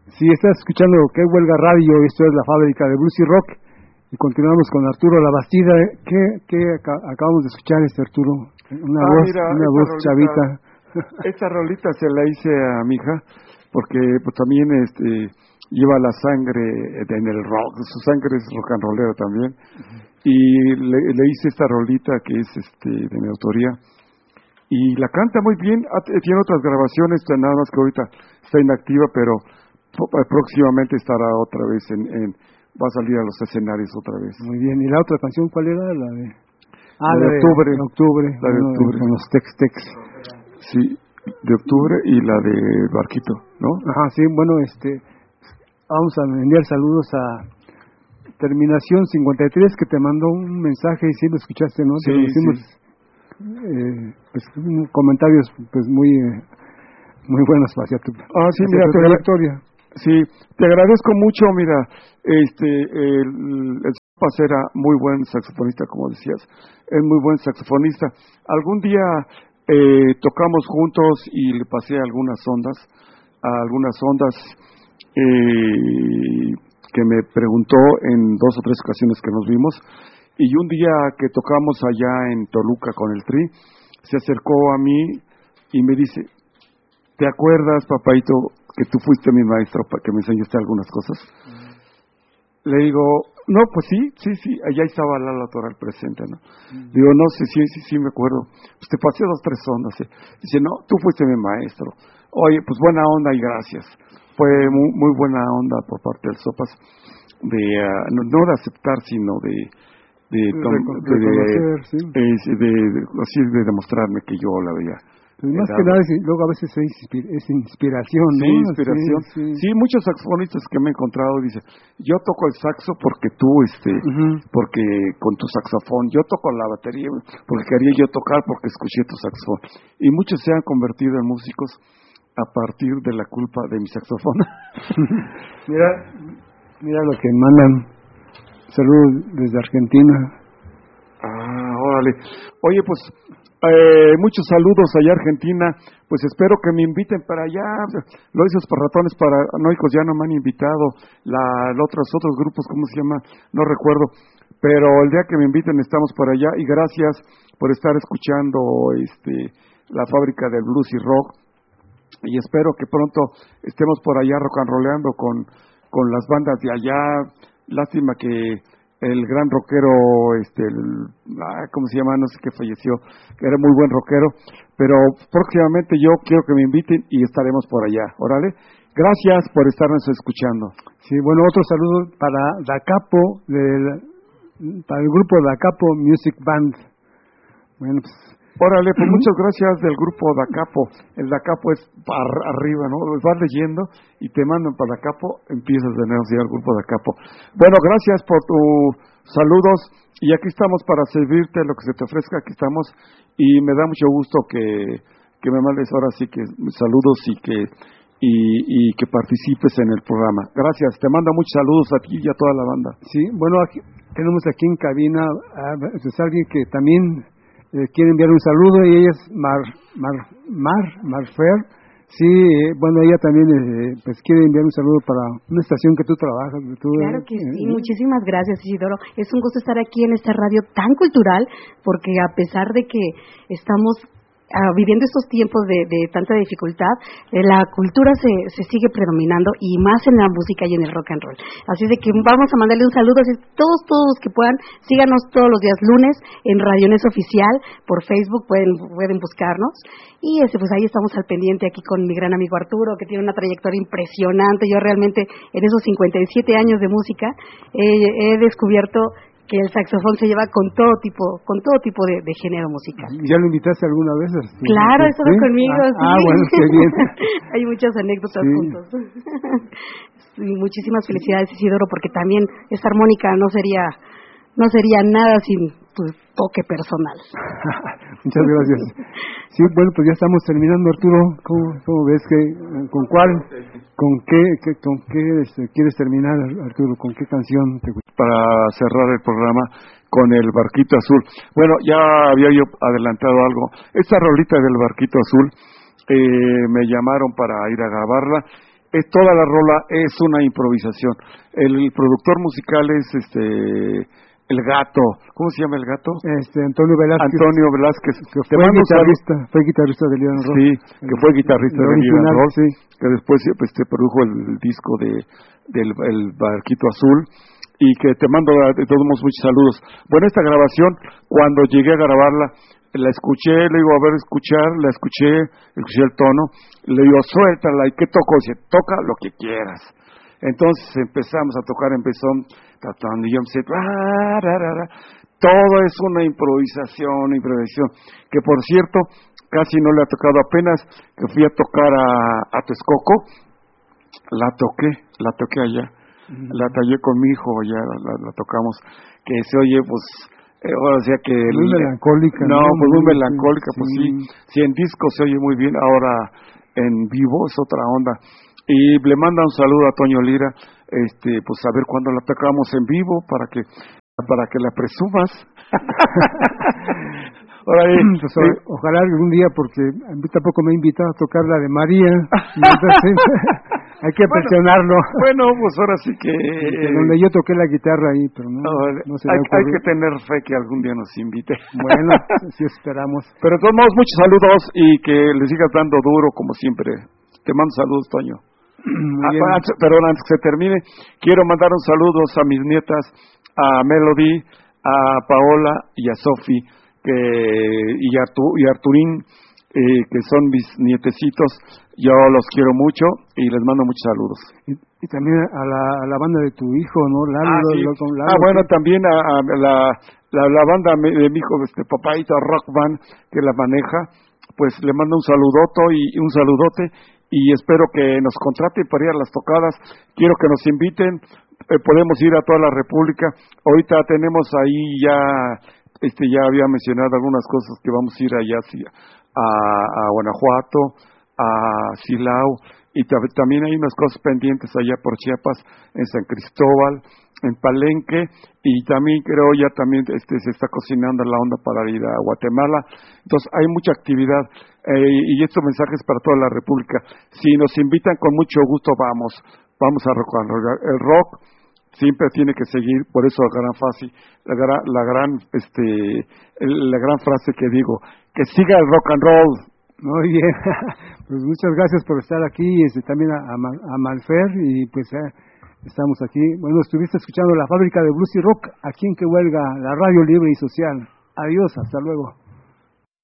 Sí, estás escuchando Que Huelga Radio, esto es la fábrica de blues y rock, y continuamos con Arturo Labastida. ¿Qué acabamos de escuchar, Arturo? Una voz chavita. Esta rolita se la hice a mi hija, porque pues también lleva la sangre en el rock, su sangre es rock and rollera también, y le hice esta rolita que es de mi autoría, y la canta muy bien. Tiene otras grabaciones, nada más que ahorita está inactiva, pero próximamente estará otra vez va a salir a los escenarios otra vez. Muy bien. ¿Y la otra canción cuál era? La de octubre. La de octubre. Con los Tex-Tex. Sí, de octubre, y la de Barquito, ¿no? Ajá, sí, bueno, vamos a enviar saludos a Terminación 53, que te mandó un mensaje y sí lo escuchaste, ¿no? Sí, hicimos, pues, comentarios pues muy buenos hacia tu trayectoria. Sí, te agradezco mucho. Mira, el Sopas era muy buen saxofonista, como decías, es muy buen saxofonista. Algún día tocamos juntos y le pasé algunas ondas que me preguntó en 2 o 3 ocasiones que nos vimos, y un día que tocamos allá en Toluca con el Tri, se acercó a mí y me dice: ¿te acuerdas, papaito, que tú fuiste mi maestro para que me enseñaste algunas cosas? Le digo, no, pues sí, allá estaba Lalo Toral presente, ¿no? Digo, no sé, sí, me acuerdo. Pues te pasé 2 o 3 ondas. Dice, no, tú fuiste mi maestro. Oye, pues buena onda y gracias. Fue muy, muy buena onda por parte del Sopas, no de aceptar, sino de demostrarme que yo la veía. Pues más que nada, luego a veces es inspiración, ¿no? Sí, inspiración. Sí, muchos saxofonistas que me he encontrado dicen, yo toco el saxo porque tú, porque con tu saxofón, yo toco la batería porque quería yo tocar porque escuché tu saxofón. Y muchos se han convertido en músicos a partir de la culpa de mi saxofón. Mira lo que mandan. Saludos desde Argentina. Órale. Oye, pues muchos saludos allá a Argentina. Pues espero que me inviten para allá. Los Ratones Paranoicos ya no me han invitado. Los otros grupos, ¿cómo se llama? No recuerdo. Pero el día que me inviten estamos por allá. Y gracias por estar escuchando la fábrica del blues y rock. Y espero que pronto estemos por allá rock and rollando con las bandas de allá. Lástima que el gran rockero, ¿cómo se llama? No sé, qué falleció, que era muy buen rockero, pero próximamente yo quiero que me inviten y estaremos por allá. Órale, gracias por estarnos escuchando. Sí, bueno, otro saludo para Da Capo, para el grupo Da Capo Music Band. Bueno, pues órale, pues muchas gracias del grupo Da Capo. El Da Capo es arriba, ¿no? Vas leyendo y te mandan para Da Capo, empiezas de nuevo a seguir al grupo Da Capo. Bueno, gracias por tus saludos y aquí estamos para servirte lo que se te ofrezca, aquí estamos, y me da mucho gusto que me mandes ahora sí que saludos y que participes en el programa. Gracias, te mando muchos saludos a ti y a toda la banda. Sí, bueno, tenemos aquí en cabina a alguien que también quiere enviar un saludo, y ella es Marfer. Sí, bueno, ella también pues quiere enviar un saludo para una estación que tú trabajas. Claro que sí, muchísimas gracias, Isidoro. Es un gusto estar aquí en esta radio tan cultural, porque a pesar de que estamos viviendo estos tiempos de tanta dificultad, la cultura se sigue predominando, y más en la música y en el rock and roll. Así de que vamos a mandarle un saludo a todos los que puedan. Síganos todos los días lunes en Radiones Oficial por Facebook, pueden buscarnos, y pues ahí estamos al pendiente aquí con mi gran amigo Arturo, que tiene una trayectoria impresionante. Yo realmente en esos 57 años de música he descubierto que el saxofón se lleva con todo tipo de género musical. ¿Ya lo invitaste alguna vez? Claro, estuvo conmigo, sí. Bueno, qué bien. Hay muchas anécdotas juntos. Y muchísimas felicidades, Isidoro, porque también esta armónica no sería nada sin tu toque personal. Muchas gracias. Sí, bueno, pues ya estamos terminando, Arturo. ¿Cómo ves con qué quieres terminar, Arturo? ¿Con qué canción te gusta? Para cerrar el programa con el Barquito Azul. Bueno, ya había yo adelantado algo. Esta rolita del Barquito Azul me llamaron para ir a grabarla. toda la rola es una improvisación. El productor musical es el gato. ¿Cómo se llama el gato? Antonio Velázquez, que fue guitarrista de Leon Rock. Sí, que fue guitarrista de Leon Rock, sí. que después produjo el disco del Barquito Azul, y que te mando de todos modos muchos saludos. Bueno, esta grabación, cuando llegué a grabarla, la escuché, le digo, a ver, escuché el tono, le digo, suéltala, ¿y qué toco? Dice, toca lo que quieras. Entonces empezamos a tocar, empezó tratando, y yo empecé, todo es una improvisación, que por cierto, casi no le ha tocado, apenas que fui a tocar a Texcoco, la toqué allá, la tallé con mi hijo, ya la tocamos, que se oye, pues, ahora sea que... Muy melancólica. No, pues muy melancólica, sí. Pues sí, en disco se oye muy bien, ahora en vivo es otra onda. Y le manda un saludo a Toño Lira, pues a ver cuándo la tocamos en vivo, para que la presumas. Ojalá algún día, porque a mí tampoco me ha invitado a tocar la de María. Hay que presionarlo. Bueno, pues ahora sí que... donde yo toqué la guitarra ahí, pero no se hay que tener fe que algún día nos invite. Bueno, sí esperamos. Pero de todos modos, muchos saludos y que le sigas dando duro como siempre. Te mando saludos, Toño. Antes que se termine, quiero mandar un saludo a mis nietas, a Melody, a Paola y a Sofi, y a Arturín, que son mis nietecitos. Yo los quiero mucho y les mando muchos saludos. Y también a la banda de tu hijo, ¿no? Lalo, sí. Lalo, bueno, también a la banda de mi hijo, Papaito Rock Band, que la maneja, pues le mando un saludote y espero que nos contraten para ir a las tocadas. Quiero que nos inviten, podemos ir a toda la República. Ahorita tenemos ahí ya había mencionado algunas cosas que vamos a ir allá a Guanajuato, a Silao, y también hay unas cosas pendientes allá por Chiapas, en San Cristóbal, en Palenque, y también creo se está cocinando la onda para ir a Guatemala. Entonces hay mucha actividad, y estos mensajes para toda la República. Si nos invitan, con mucho gusto vamos a rock and roll. El rock siempre tiene que seguir, por eso la gran frase que digo, que siga el rock and roll. Muy bien, pues muchas gracias por estar aquí, también a Malfer, y pues estamos aquí. Bueno, estuviste escuchando La Fábrica de Blues y Rock, aquí en Que Huelga, la radio libre y social. Adiós, hasta luego.